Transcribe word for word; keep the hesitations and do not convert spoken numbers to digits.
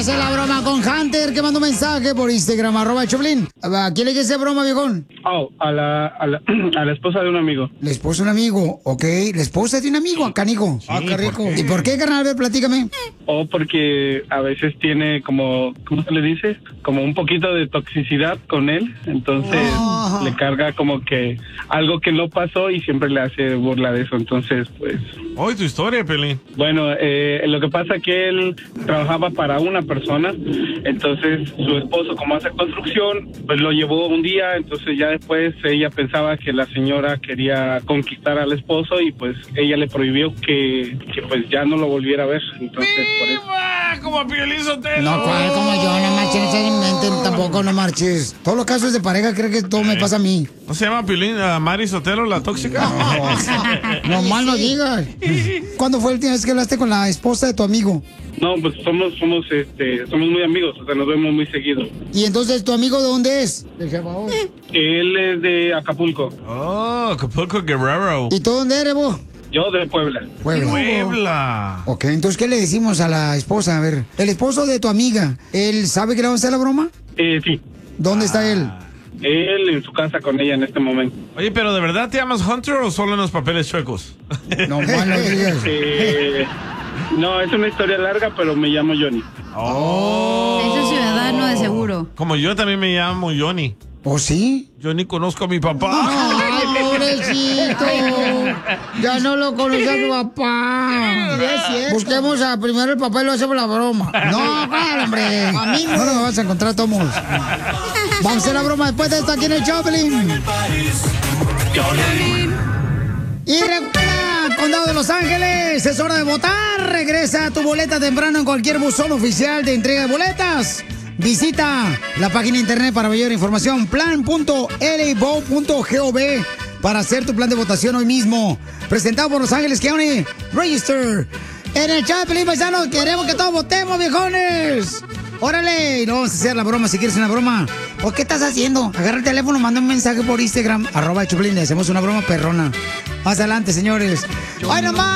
hacer la broma con Hunter, que mandó un mensaje por Instagram, arroba Choplin. ¿A quién le quiere hacer broma, viejón? Oh, a la, a la, a la esposa de un amigo. La esposa de un amigo, ok. La esposa de un amigo, acá, Nico. Sí, ah, qué rico. ¿Y por qué, carnal? A ver, platícame. O porque a veces tiene como, ¿cómo se le dice? Como un poquito de toxicidad con él. Entonces oh. le carga como que algo que no pasó y siempre le hace burla de eso. Entonces, pues... Hoy tu historia, Pelín. Bueno, eh, lo que pasa es que él trabajaba para una persona, entonces su esposo, como hace construcción, pues lo llevó un día, entonces ya después ella pensaba que la señora quería conquistar al esposo y pues ella le prohibió que, que pues ya no lo volviera a ver, entonces por eso. Como a Piolín Sotelo. No, ¿cuál? Como yo, no marches, no se inventen, tampoco no marches. Todos los casos de pareja creo que todo me pasa a mí. ¿No se llama Piolín, uh, Mari Sotelo, la tóxica? No, no mal no digas. ¿Cuándo fue la última vez que hablaste con la esposa de tu amigo? No, pues somos, somos, este, somos muy amigos, o sea, nos vemos muy seguido. ¿Y entonces tu amigo de dónde es? De Salvador. Él es de Acapulco. Oh, Acapulco Guerrero. ¿Y tú dónde eres vos? Yo de Puebla. Puebla. Puebla. Ok, entonces, ¿qué le decimos a la esposa? A ver, el esposo de tu amiga, ¿él sabe que le vamos a hacer la broma? Eh, sí. ¿Dónde ah. está él? Él en su casa con ella en este momento. Oye, pero ¿de verdad te llamas Hunter o solo en los papeles chuecos? No, bueno, eh, no, es una historia larga, pero me llamo Johnny. Oh. Es ciudadano de seguro. Como yo también me llamo Johnny. ¿Oh, sí? Yo ni conozco a mi papá. ¡Ay, pobrecito! Ya no lo conocí a su papá. Busquemos a primero el papá y lo hacemos la broma. No, claro, hombre. A mí no nos vas a encontrar todos. Vamos a hacer la broma después de esto aquí en el Choplin. Y recuerda, Condado de Los Ángeles, es hora de votar. Regresa tu boleta temprano en cualquier buzón oficial de entrega de boletas. Visita la página de internet para mayor información, plan punto l a vote punto gov, para hacer tu plan de votación hoy mismo. Presentado por Los Ángeles County Register. En el chat, Pelín Paisanos, queremos que todos votemos, viejones. Órale, y no vamos a hacer la broma si quieres una broma. ¿O qué estás haciendo? Agarra el teléfono, manda un mensaje por Instagram, arroba Choplin, le hacemos una broma perrona. Más adelante, señores. ¡Ay, nomás!